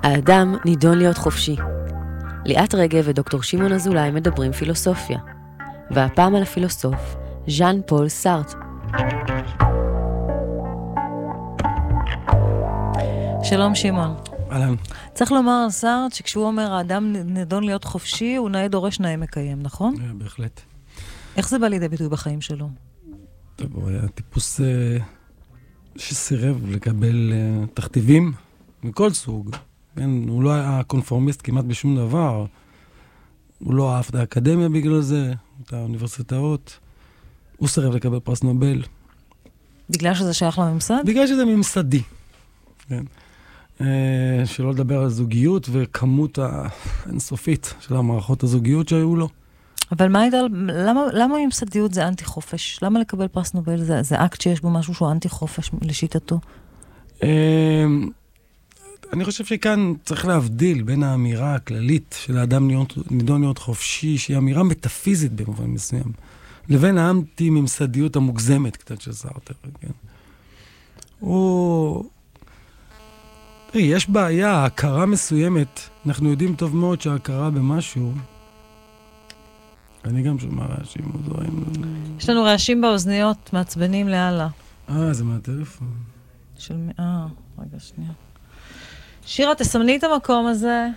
האדם נידון להיות חופשי. ליאת רגב ודוקטור שמעון אזולאי מדברים פילוסופיה. והפעם על הפילוסוף, ז'אן פול סארטר. שלום שמעון. אהלן. צריך לומר על סארטר שכשהוא אומר האדם נידון להיות חופשי, הוא נאה דורש נאה מקיים, נכון? בהחלט. איך זה בא לידי ביטוי בחיים שלו? טוב, הוא היה טיפוס שסירב לקבל תכתיבים מכל סוג. כן, הוא לא היה קונפורמיסט כמעט בשום דבר. הוא לא אהב את האקדמיה בגלל זה, את האוניברסיטאות. הוא סירב לקבל פרס נובל. בגלל שזה שייך לממסד? בגלל שזה ממסדי. כן. שלא לדבר על זוגיות וכמות האינסופית של המערכות הזוגיות שהיו לו. אבל למה ממסדיות זה אנטי חופש? למה לקבל פרס נובל זה אקט שיש בו משהו שהוא אנטי חופש לשיטתו? אני חושב שכאן צריך להבדיל בין האמירה הכללית של האדם נידון להיות חופשי, שהיא אמירה מטאפיזית במובן מסוים, לבין האנטי-ממסדיות המוגזמת קצת של סארטר. כן? יש בעיה, הכרה מסוימת, אנחנו יודעים טוב מאוד שההכרה במשהו, אני גם שומע רעשים מוזרים. יש לנו רעשים באוזניות, מעצבנים להלאה. זה מהטלפון. רגע, שנייה. שירה, תסמני את המקום הזה.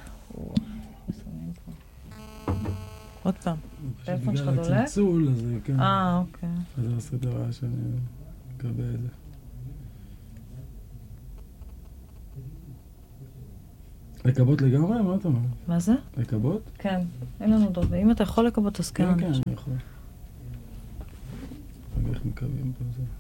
עוד פעם. טלפון שלך דולק? בגלל הצלצול, אז כן. אוקיי. אז זה עושה דבר שאני מקבל את זה. לקבות לגמרי? מה אתה אומר? מה זה? לקבות? כן. אין לנו דוד. אם אתה יכול לקבות, אז כן. כן, אני יכול. רגע, איך מקווים פה זה?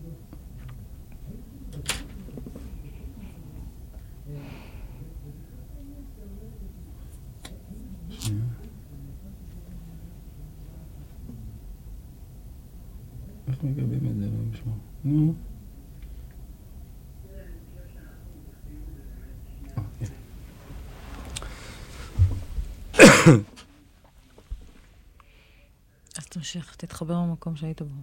שנייה. איך מקווים את זה? לא משמע. נו. אז תמשיך, תתחבר במקום שהיית בו.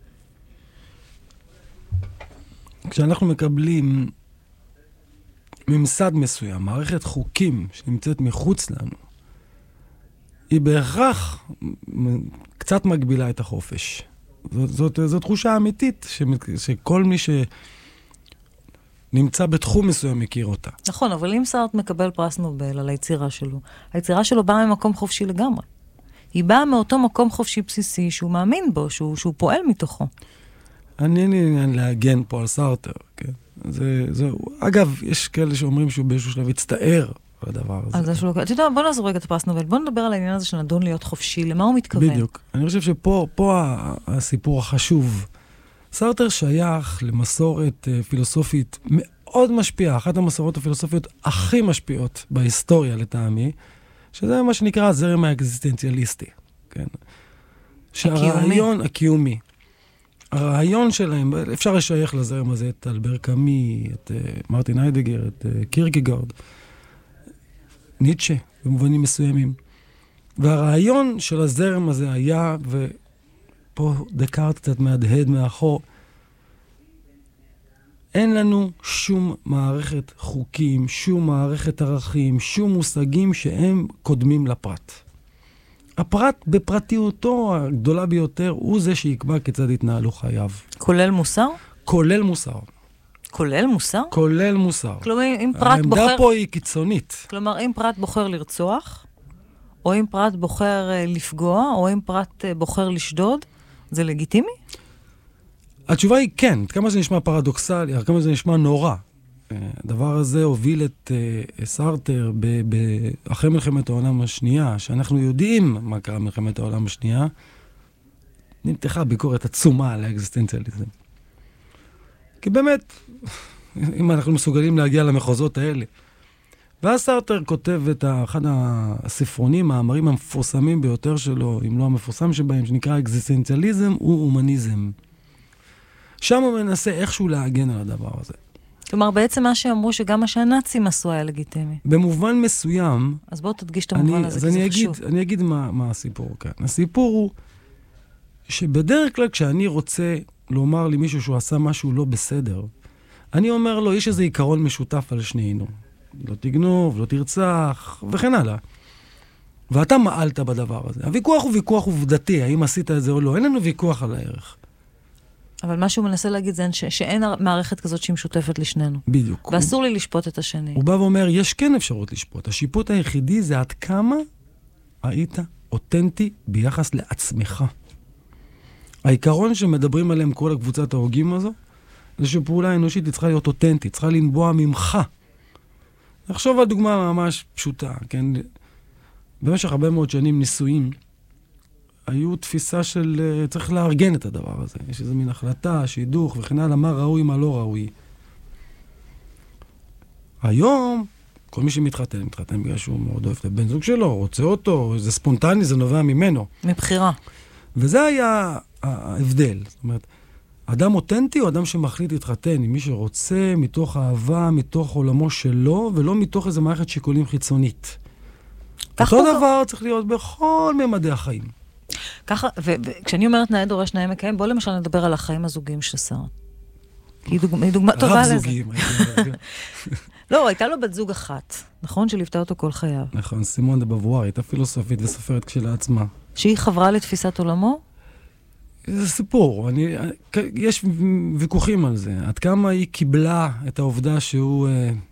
כשאנחנו מקבלים ממסד מסוים, מערכת חוקים שנמצאת מחוץ לנו, היא בהכרח קצת מגבילה את החופש. זו תחושה אמיתית שכל מי שנמצא בתחום מסוים מכיר אותה. נכון, אבל אם סארטר מקבל פרס נובל על היצירה שלו באה ממקום חופשי לגמרי. היא באה מאותו מקום חופשי בסיסי שהוא מאמין בו, שהוא פועל מתוכו. אני עניין להגן פה על סארטר, כן? אגב, יש כאלה שאומרים שהוא באיזשהו שלב הצטער על הדבר הזה. על זה שלא... אתה יודע, בוא נעזור רגע את הפרס נובל, בוא נדבר על העניין הזה שנדון להיות חופשי, למה הוא מתכוון? בדיוק. אני חושב שפה הסיפור החשוב. סארטר שייך למסורת פילוסופית מאוד משפיעה, אחת המסורות הפילוסופיות הכי משפיעות בהיסטוריה לטעמי, שזה מה שנקרא הזרם האקזיסטנציאליסטי. כן? שהרעיון הקיומי. הרעיון שלהם, אפשר לשייך לזרם הזה את אלבר קאמי, את מרטין היידגר, את קירקגארד, ניטשה, במובנים מסוימים. והרעיון של הזרם הזה היה, ופה דקארט קצת מהדהד מאחור, אין לנו שום מערכת חוקים, שום מערכת ערכים, שום מושגים שהם קודמים לפרט. הפרט בפרטיותו הגדולה ביותר הוא זה שיקבע כיצד יתנהלו חייו. כולל מוסר? כולל מוסר. כולל מוסר? כולל מוסר. כלומר, אם פרט בוחר... העמדה פה היא קיצונית. כלומר, אם פרט בוחר לרצוח, או אם פרט בוחר לפגוע, או אם פרט בוחר לשדוד, זה לגיטימי? התשובה היא כן. כמה זה נשמע פרדוקסלי, כמה זה נשמע נורא. הדבר הזה הוביל את סארטר אחרי מלחמת העולם השנייה, שאנחנו יודעים מה קרה במלחמת העולם השנייה, נמתחה ביקורת עצומה על האקזיסטנציאליזם. כי באמת, אם אנחנו מסוגלים להגיע למחוזות האלה. ואז סארטר כותב את אחד הספרונים, המאמרים המפורסמים ביותר שלו, אם לא המפורסם שבהם, שנקרא אקזיסטנציאליזם, הוא הומניזם. שם הוא מנסה איכשהו להגן על הדבר הזה. כלומר, בעצם מה שאמרו שגם מה שהנאצים עשו היה לגיטימי. במובן מסוים... אז בואו תדגיש את המובן הזה, כי זה חשוב. אני אגיד מה הסיפור כאן. הסיפור הוא שבדרך כלל כשאני רוצה לומר לי מישהו שהוא עשה משהו לא בסדר, אני אומר לו, יש איזה עיקרון משותף על שנינו. לא תגנוב, לא תרצח, וכן הלאה. ואתה מעלת בדבר הזה. הוויכוח הוא ויכוח עובדתי, האם עשית את זה או לא. אין לנו ויכוח על הערך. אבל מה שהוא מנסה להגיד זה שאין מערכת כזאת שהיא משותפת לשנינו. בדיוק. ואסור לי לשפוט את השני. הוא בא ואומר, יש כן אפשרות לשפוט. השיפוט היחידי זה עד כמה היית אותנטי ביחס לעצמך. העיקרון שמדברים עליהם כל הקבוצת ההוגים הזו, זה שפעולה אנושית היא צריכה להיות אותנטית, צריכה לנבוע ממך. נחשוב על דוגמה ממש פשוטה, כן? במשך הרבה מאוד שנים ניסויים, היו תפיסה של צריך לארגן את הדבר הזה. יש איזו מין החלטה, שידוך וכן הלאה, מה ראוי, מה לא ראוי. היום, כל מי שמתחתן, מתחתן בגלל שהוא מאוד אוהב את הבן זוג שלו, רוצה אותו, זה ספונטני, זה נובע ממנו. מבחירה. וזה היה ההבדל. זאת אומרת, אדם אותנטי הוא אדם שמחליט להתחתן עם מי שרוצה, מתוך אהבה, מתוך עולמו שלו, ולא מתוך איזו מערכת שיקולים חיצונית. אותו דבר צריך להיות בכל ממדי החיים. ככה, וכשאני אומרת נאה דורש נאה מקיים, בוא למשל נדבר על החיים הזוגיים של שרה. היא דוגמה טובה לזה. רב זוגיים. לא, הייתה לו בת זוג אחת, נכון? שליוותה אותו כל חייו. נכון, סימון דה בבואר, הייתה פילוסופית וסופרת כשלעצמה. שהיא חברה לתפיסת עולמו? זה סיפור, יש ויכוחים על זה. עד כמה היא קיבלה את העובדה שהוא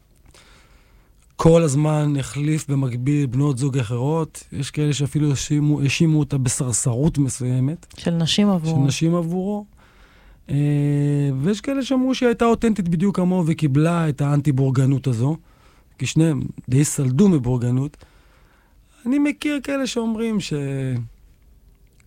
כל הזמן החליף במקביל בנות זוג אחרות. יש כאלה שאפילו האשימו אותה בסרסרות מסוימת. של נשים עבורו. של נשים עבורו. ויש כאלה שאמרו שהיא הייתה אותנטית בדיוק כמוהו וקיבלה את האנטי-בורגנות הזו, כי שניהם די סלדו מבורגנות. אני מכיר כאלה שאומרים